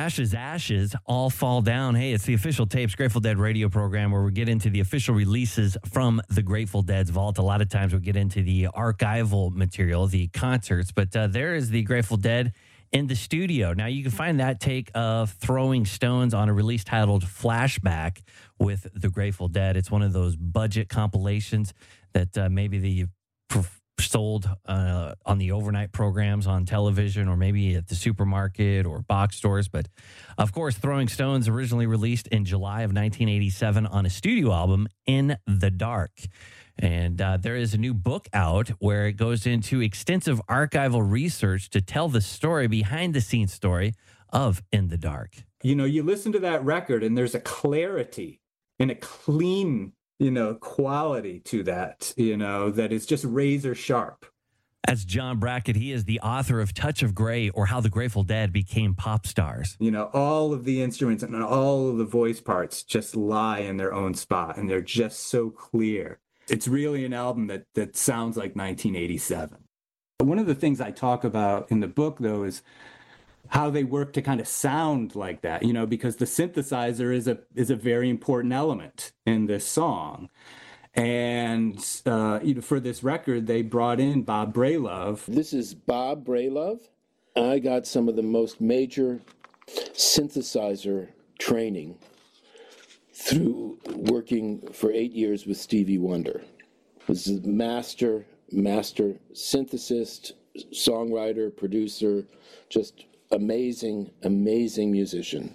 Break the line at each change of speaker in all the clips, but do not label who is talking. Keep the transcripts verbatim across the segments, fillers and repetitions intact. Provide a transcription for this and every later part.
Ashes, Ashes, All Fall Down. Hey, it's the Official Tapes Grateful Dead radio program where we get into the official releases from the Grateful Dead's vault. A lot of times we get into the archival material, the concerts, but uh, there is the Grateful Dead in the studio. Now, you can find that take of Throwing Stones on a release titled Flashback with the Grateful Dead. It's one of those budget compilations that uh, maybe the sold uh, on the overnight programs on television or maybe at the supermarket or box stores. But of course, Throwing Stones originally released in July of nineteen eighty-seven on a studio album, In the Dark. And uh, there is a new book out where it goes into extensive archival research to tell the story, behind the scenes story of In the Dark.
You know, you listen to that record and there's a clarity and a clean you know, quality to that, you know, that is just razor sharp.
As John Brackett, he is the author of Touch of Grey, or How the Grateful Dead Became Pop Stars.
You know, all of the instruments and all of the voice parts just lie in their own spot, and they're just so clear. It's really an album that that sounds like nineteen eighty-seven. But one of the things I talk about in the book, though, is how they work to kind of sound like that, you know, because the synthesizer is a is a very important element in this song. And uh, you know, for this record, they brought in Bob Brailove.
This is Bob Brailove. I got some of the most major synthesizer training through working for eight years with Stevie Wonder. Was a master, master synthesist, songwriter, producer, just amazing, amazing musician.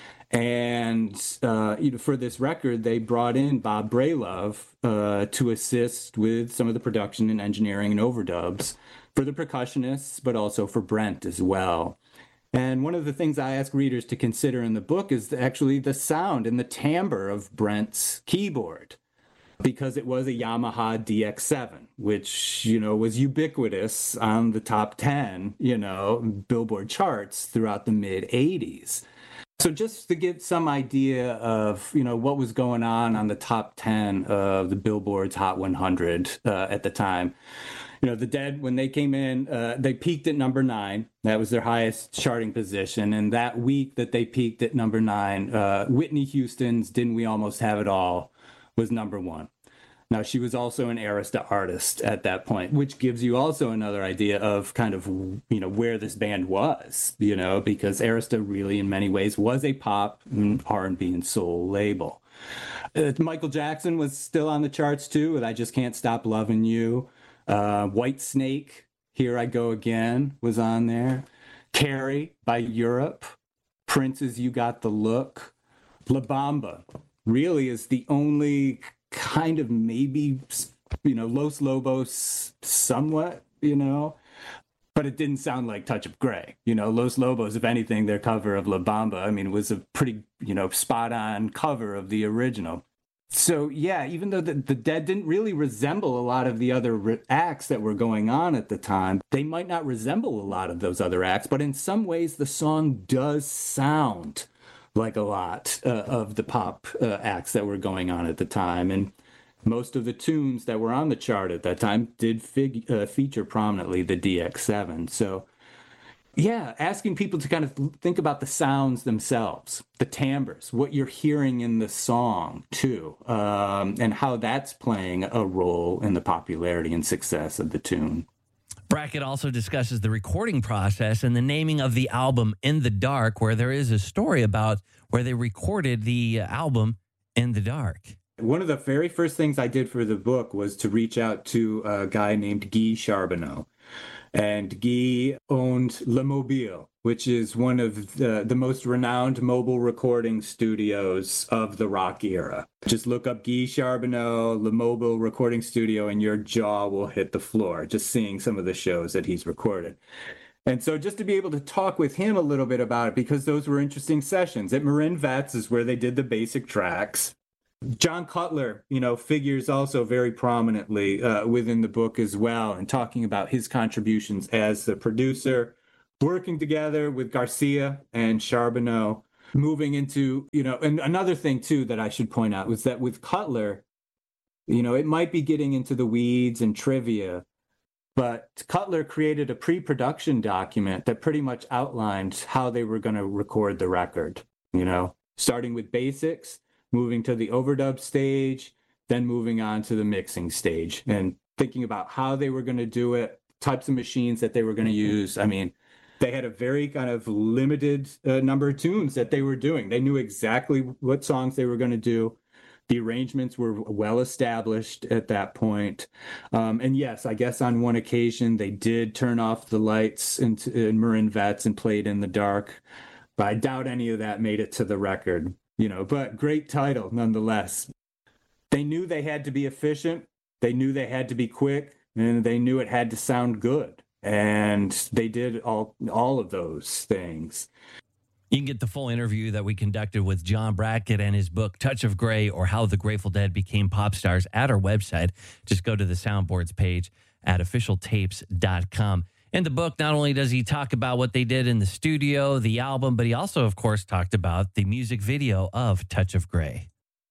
And uh, you know, for this record, they brought in Bob Brailove uh, to assist with some of the production and engineering and overdubs for the percussionists, but also for Brent as well. And one of the things I ask readers to consider in the book is actually the sound and the timbre of Brent's keyboard, because it was a Yamaha D X seven, which, you know, was ubiquitous on the top ten, you know, Billboard charts throughout the mid eighties. So just to get some idea of, you know, what was going on on the top ten of the Billboard's Hot one hundred uh, at the time, you know, the Dead, when they came in, uh, they peaked at number nine. That was their highest charting position. And that week that they peaked at number nine, uh, Whitney Houston's Didn't We Almost Have It All was number one. Now, she was also an Arista artist at that point, which gives you also another idea of kind of, you know, where this band was, you know, because Arista really in many ways was a pop, R and B and soul label. Uh, Michael Jackson was still on the charts too, with I Just Can't Stop Loving You. Uh, White Snake, Here I Go Again was on there. Carrie by Europe. Prince's You Got the Look. La Bamba really is the only kind of maybe, you know, Los Lobos somewhat, you know, but it didn't sound like Touch of Grey. You know, Los Lobos, if anything, their cover of La Bamba, I mean, it was a pretty, you know, spot on cover of the original. So, yeah, even though the, the Dead didn't really resemble a lot of the other re- acts that were going on at the time, they might not resemble a lot of those other acts, but in some ways the song does sound like a lot uh, of the pop uh, acts that were going on at the time. And most of the tunes that were on the chart at that time did fig- uh, feature prominently the D X seven. So, yeah, asking people to kind of think about the sounds themselves, the timbres, what you're hearing in the song, too, um, and how that's playing a role in the popularity and success of the tune.
Brackett also discusses the recording process and the naming of the album In the Dark, where there is a story about where they recorded the album In the Dark.
One of the very first things I did for the book was to reach out to a guy named Guy Charbonneau. And Guy owned Le Mobile, which is one of the, the most renowned mobile recording studios of the rock era. Just look up Guy Charbonneau, Le Mobile Recording Studio, and your jaw will hit the floor, just seeing some of the shows that he's recorded. And so just to be able to talk with him a little bit about it, because those were interesting sessions. At Marin Vets is where they did the basic tracks. John Cutler, you know, figures also very prominently uh, within the book as well, and talking about his contributions as the producer, working together with Garcia and Charbonneau, moving into, you know, and another thing, too, that I should point out was that with Cutler, you know, it might be getting into the weeds and trivia, But Cutler created a pre-production document that pretty much outlined how they were going to record the record, you know, starting with basics, moving to the overdub stage, then moving on to the mixing stage, and thinking about how they were going to do it, types of machines that they were going to use. I mean, they had a very kind of limited uh, number of tunes that they were doing. They knew exactly what songs they were going to do. The arrangements were well established at that point. Um, and yes, I guess on one occasion they did turn off the lights in, in Marin Vets and played in the dark. But I doubt any of that made it to the record, you know, but great title nonetheless. They knew they had to be efficient. They knew they had to be quick, and they knew it had to sound good. And they did all, all of those things.
You can get the full interview that we conducted with John Brackett and his book, Touch of Grey, or How the Grateful Dead Became Pop Stars, at our website. Just go to the Soundboards page at official tapes dot com. In the book, not only does he talk about what they did in the studio, the album, but he also, of course, talked about the music video of Touch of Grey.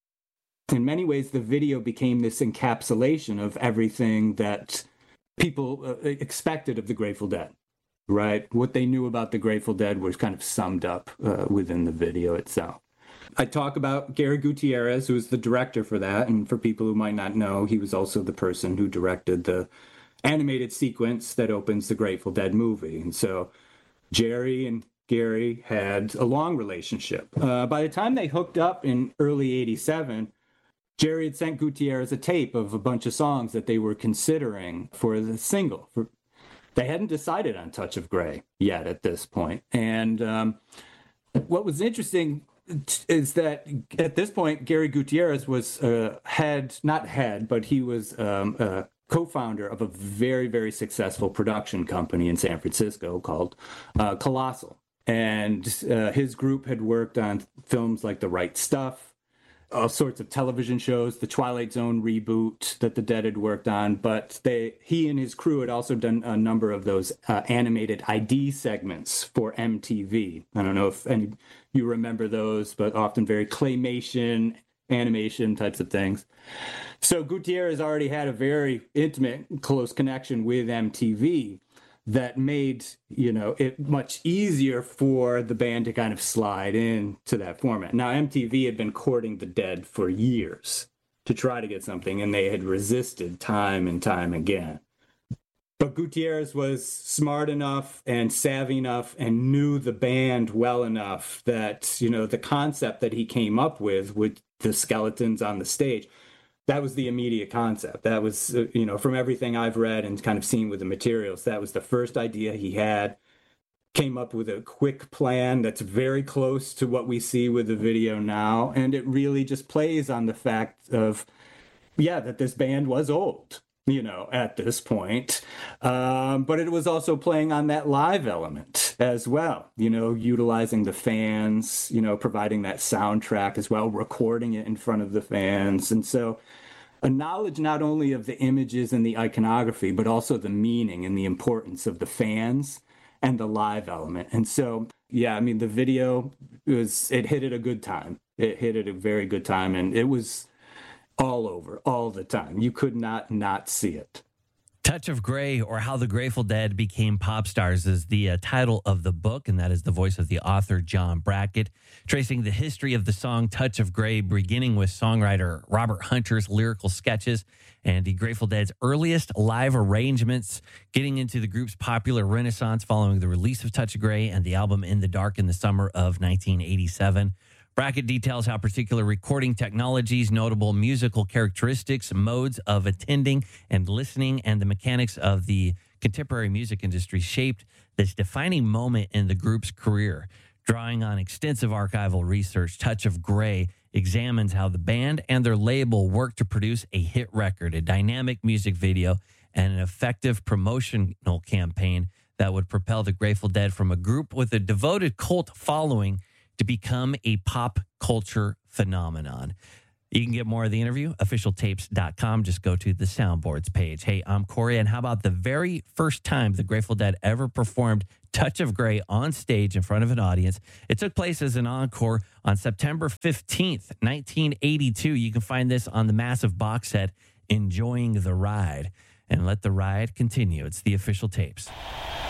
In many ways, the video became this encapsulation of everything that people uh, expected of the Grateful Dead. Right. What they knew about the Grateful Dead was kind of summed up uh, within the video itself. I talk about Gary Gutierrez, who was the director for that. And for people who might not know, he was also the person who directed the animated sequence that opens the Grateful Dead movie. And so Jerry and Gary had a long relationship. Uh, by the time they hooked up in early eighty-seven, Jerry had sent Gutierrez a tape of a bunch of songs that they were considering for the single, for They hadn't decided on Touch of Grey yet at this point. And um, what was interesting is that at this point, Gary Gutierrez was uh, head, not head, but he was um, a co-founder of a very, very successful production company in San Francisco called uh, Colossal. And uh, his group had worked on films like The Right Stuff, all sorts of television shows, the Twilight Zone reboot that the Dead had worked on, but they, he and his crew had also done a number of those uh, animated I D segments for M T V. I don't know if any of you remember those, but often very claymation, animation types of things. So Gutierrez already had a very intimate, close connection with M T V that made, you know, it much easier for the band to kind of slide into that format. Now, M T V had been courting the Dead for years to try to get something, and they had resisted time and time again. But Gutierrez was smart enough and savvy enough and knew the band well enough that, you know, the concept that he came up with, with the skeletons on the stage, that was the immediate concept. That was, uh, you know, from everything I've read and kind of seen with the materials, that was the first idea he had. Came up with a quick plan that's very close to what we see with the video now. And it really just plays on the fact of, yeah, that this band was old, you know, at this point. Um, but it was also playing on that live element as well, you know, utilizing the fans, you know, providing that soundtrack as well, recording it in front of the fans. And so a knowledge not only of the images and the iconography, but also the meaning and the importance of the fans and the live element. And so, yeah, I mean, the video was, it hit at a good time. It hit at a very good time. And it was all over, all the time. You could not not see it.
Touch of Grey, or How the Grateful Dead Became Pop Stars, is the uh, title of the book, and that is the voice of the author, John Brackett, tracing the history of the song Touch of Grey, beginning with songwriter Robert Hunter's lyrical sketches and the Grateful Dead's earliest live arrangements, getting into the group's popular renaissance following the release of Touch of Grey and the album In the Dark in the summer of nineteen eighty-seven. Brackett details how particular recording technologies, notable musical characteristics, modes of attending and listening, and the mechanics of the contemporary music industry shaped this defining moment in the group's career. Drawing on extensive archival research, Touch of Grey examines how the band and their label worked to produce a hit record, a dynamic music video, and an effective promotional campaign that would propel the Grateful Dead from a group with a devoted cult following to become a pop culture phenomenon. You can get more of the interview, official tapes dot com. Just go to the Soundboards page. Hey, I'm Corey, and how about the very first time the Grateful Dead ever performed Touch of Grey on stage in front of an audience? It took place as an encore on September fifteenth, nineteen eighty-two. You can find this on the massive box set, Enjoying the Ride. and let the ride continue. It's the official tapes.